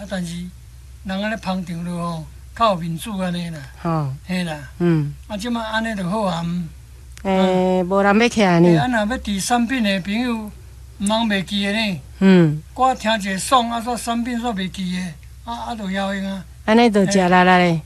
但是人安尼捧场落吼，较有面子安尼啦。 吼， 嘿啦，即摆安尼就好含。 无人要徛呢。 若要伫产品的朋友，毋通袂记的呢。我听一个爽，煞产品煞袂记的，就晓用啊。 安尼就食力咧。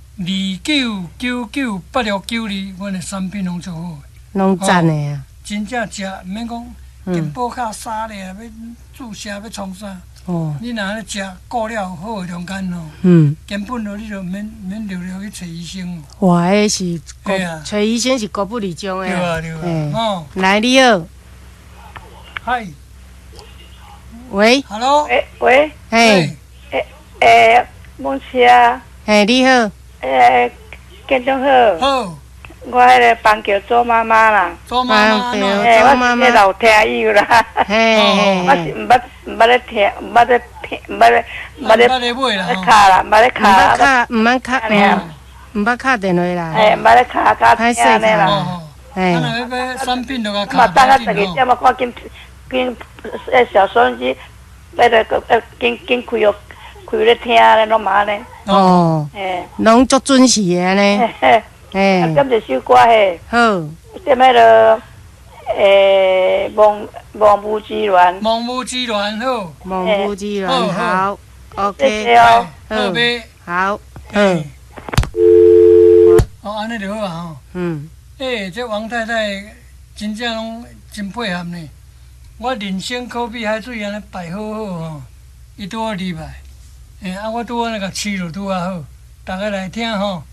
299982，阮的产品拢做好。 拢赞的啊！ 真正食，毋免讲健保卡沙咧，要注射要创啥？你若咧食顾了好中间哦。根本咯，你就免溜去找医生。 哇，迄是找医生是国不离宗的。 对啊，对啊。 来，你好。 嗨。 喂。 Hello。 喂。 嘿。 梦琪啊。 嘿，你好。 建中好。 好。 我迄个邦桥做妈妈啦。 做妈妈。 我是个老听友啦。 嘿。 我是毋捌咧听，毋捌咧买啦。 卡啦，毋捌咧卡。 毋捌卡电话啦。 毋捌咧卡安尼啦。 若要买产品就甲卡。 嘛，等下12点嘛，赶紧小收音机，紧开哦，开咧听咧，拢嘛安尼。 拢足准时的安尼。 点一首歌嘿。 好。 点迄个梦舞之恋。 梦舞之恋好。 梦舞之恋好。OK。 谢谢哦。 好呗。 好。 安尼就好啊吼。这王太太真正拢真配合呢。我人生可比海水安尼摆好好吼，伊拄好入来。我拄好甲饲落拄啊好，大家来听吼。